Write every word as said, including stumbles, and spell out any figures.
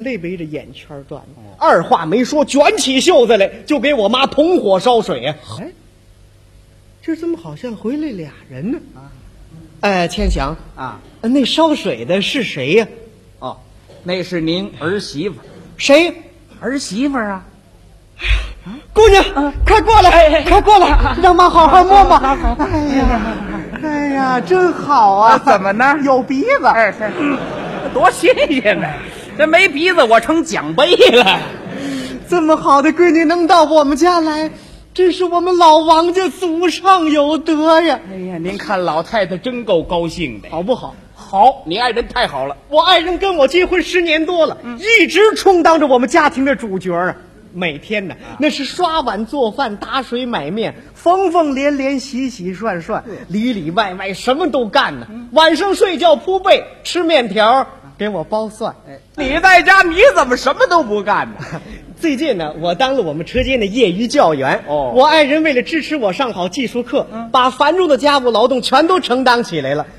泪围着眼圈转，二话没说，卷起袖子来就给我妈捅火烧水啊！哎，这怎么好像回来俩人呢？啊，哎，千祥啊， 那烧水的是谁呀？ 哦，那是您儿媳妇。 谁？ 儿媳妇啊。 姑娘， 啊、 快过来， 哎哎快过来， 啊、 让妈好好摸摸。 哎呀， 哎呀，真好啊！ 啊怎么呢？ 有鼻子， 哎，多新鲜呢！这没鼻子，我成奖杯了。 这么好的闺女能到我们家来，真是我们老王家祖上有德呀！ 哎呀，您看老太太真够高兴的， 好不好？ 好，你爱人太好了。 我爱人跟我结婚十年多了，嗯、一直充当着我们家庭的主角啊。每天呢，啊、那是刷碗做饭、打水买面，缝缝连连、洗洗涮涮，里里外外什么都干呢。嗯、晚上睡觉铺被，吃面条，给我剥蒜。 哎，你在家你怎么什么都不干呢？ 最近呢，我当了我们车间的业余教员。哦，我爱人为了支持我上好技术课，嗯、把繁重的家务劳动全都承担起来了。